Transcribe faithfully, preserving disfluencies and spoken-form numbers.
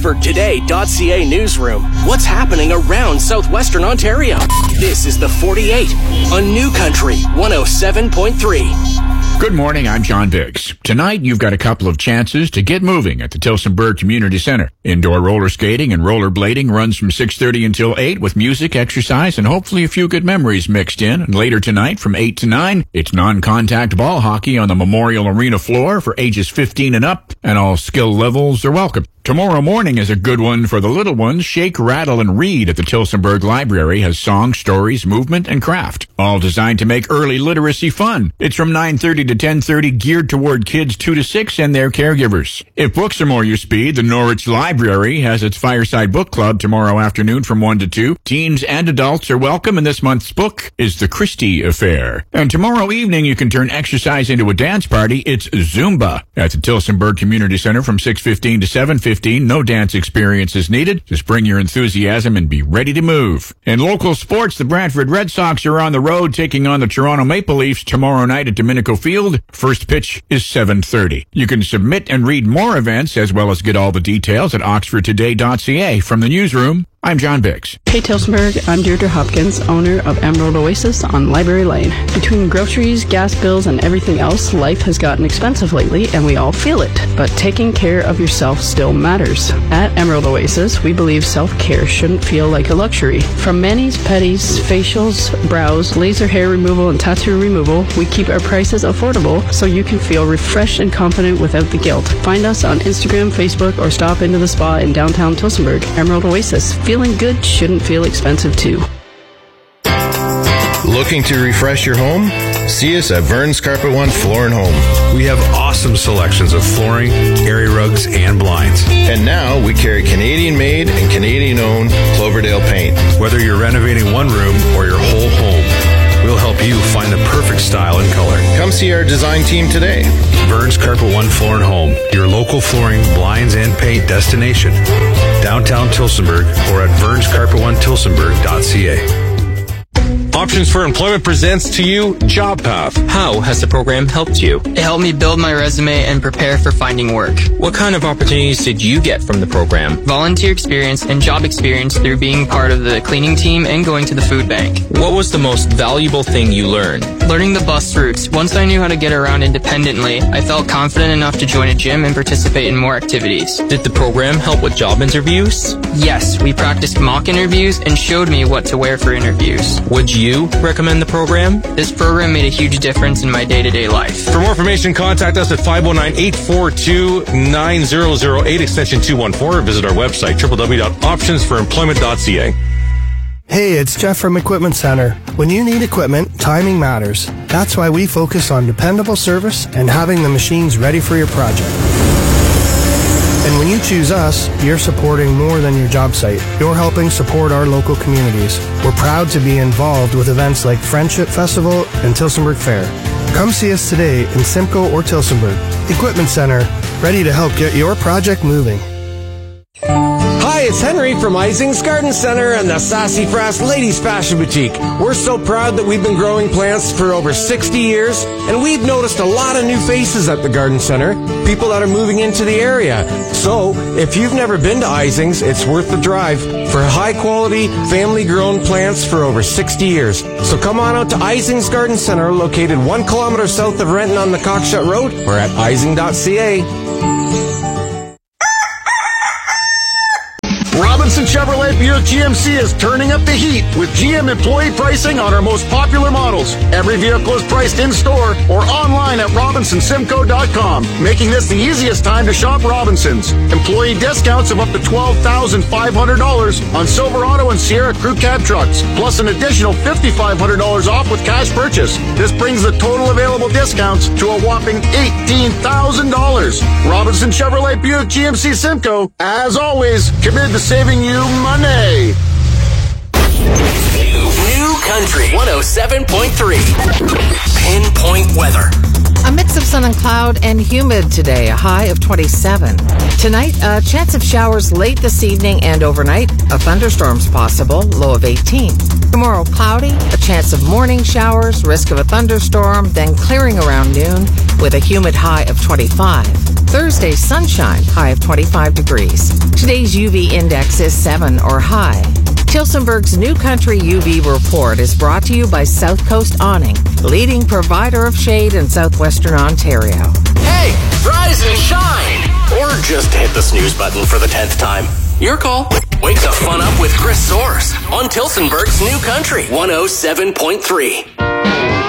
Oxford Today dot C A newsroom. What's happening around southwestern Ontario? This is the forty-eight on New Country one oh seven point three. Good morning, I'm John Biggs. Tonight, you've got a couple of chances to get moving at the Tillsonburg Community Center. Indoor roller skating and rollerblading runs from six thirty until eight with music, exercise, and hopefully a few good memories mixed in. And later tonight, from eight to nine, it's non-contact ball hockey on the Memorial Arena floor for ages fifteen and up, and all skill levels are welcome. Tomorrow morning is a good one for the little ones. Shake, Rattle, and Read at the Tillsonburg Library has songs, stories, movement, and craft, all designed to make early literacy fun. It's from nine thirty to ten thirty, geared toward kids two to six and their caregivers. If books are more your speed, the Norwich Library has its Fireside Book Club tomorrow afternoon from one to two. Teens and adults are welcome, and this month's book is The Christie Affair. And tomorrow evening, you can turn exercise into a dance party. It's Zumba at the Tillsonburg Community Center from six fifteen to seven fifteen. No dance experience is needed. Just bring your enthusiasm and be ready to move. In local sports, the Brantford Red Sox are on the road taking on the Toronto Maple Leafs tomorrow night at Domenico Field. First pitch is seven thirty. You can submit and read more events as well as get all the details at Oxford Today dot C A. From the newsroom, I'm John Biggs. Hey Tillsonburg, I'm Deirdre Hopkins, owner of Emerald Oasis on Library Lane. Between groceries, gas bills, and everything else, life has gotten expensive lately, and we all feel it. But taking care of yourself still matters. At Emerald Oasis, we believe self-care shouldn't feel like a luxury. From manis, pedis, facials, brows, laser hair removal, and tattoo removal, we keep our prices affordable so you can feel refreshed and confident without the guilt. Find us on Instagram, Facebook, or stop into the spa in downtown Tillsonburg. Emerald Oasis. Feeling good shouldn't feel expensive too. Looking to refresh your home? See us at Vern's Carpet One Floor and Home. We have awesome selections of flooring, area rugs, and blinds. And now we carry Canadian-made and Canadian-owned Cloverdale paint. Whether you're renovating one room or your whole home, we'll help you find the perfect style and color. Come see our design team today. Vern's Carpet One Floor and Home, your local flooring, blinds, and paint destination. Downtown Tillsonburg or at verns carpet one tillsonburg dot C A. Options for Employment presents to you Job Path. How has the program helped you? It helped me build my resume and prepare for finding work. What kind of opportunities did you get from the program? Volunteer experience and job experience through being part of the cleaning team and going to the food bank. What was the most valuable thing you learned? Learning the bus routes. Once I knew how to get around independently, I felt confident enough to join a gym and participate in more activities. Did the program help with job interviews? Yes, we practiced mock interviews and showed me what to wear for interviews. Would you You recommend the program? This program made a huge difference in my day-to-day life. For more information, contact us at five oh nine, eight four two, nine zero zero eight, extension two one four, or visit our website, w w w dot options for employment dot c a. Hey, it's Jeff from Equipment Center. When you need equipment, timing matters. That's why we focus on dependable service and having the machines ready for your project. And when you choose us, you're supporting more than your job site. You're helping support our local communities. We're proud to be involved with events like Friendship Festival and Tillsonburg Fair. Come see us today in Simcoe or Tillsonburg. Equipment Center, ready to help get your project moving. Hi, it's Henry from Ising's Garden Center and the Sassy Frass Ladies Fashion Boutique. We're so proud that we've been growing plants for over sixty years, and we've noticed a lot of new faces at the Garden Center, people that are moving into the area. So, if you've never been to Ising's, it's worth the drive for high-quality, family-grown plants for over sixty years. So come on out to Ising's Garden Center, located one kilometer south of Renton on the Cockshut Road, or at ising dot c a. Robinson Chevrolet Buick G M C is turning up the heat with G M employee pricing on our most popular models. Every vehicle is priced in-store or online at robinson simco dot com, making this the easiest time to shop Robinsons. Employee discounts of up to twelve thousand five hundred dollars on Silverado and Sierra Crew Cab trucks, plus an additional five thousand five hundred dollars off with cash purchase. This brings the total available discounts to a whopping eighteen thousand dollars. Robinson Chevrolet Buick G M C Simcoe, as always, committed to saving you money. New, New Country one oh seven point three. Pinpoint weather. A mix of sun and cloud and humid today, a high of twenty-seven. Tonight, a chance of showers late this evening and overnight. A thunderstorm's possible, low of eighteen. Tomorrow, cloudy, a chance of morning showers, risk of a thunderstorm, then clearing around noon with a humid high of twenty-five. Thursday, sunshine, high of twenty-five degrees. Today's U V index is seven or high. Tillsonburg's New Country U V report is brought to you by South Coast Awning, leading provider of shade in southwestern Ontario. Hey, rise and shine! Or just hit the snooze button for the tenth time. Your call. Wake the fun up with Chris Soares on Tillsonburg's New Country one oh seven point three.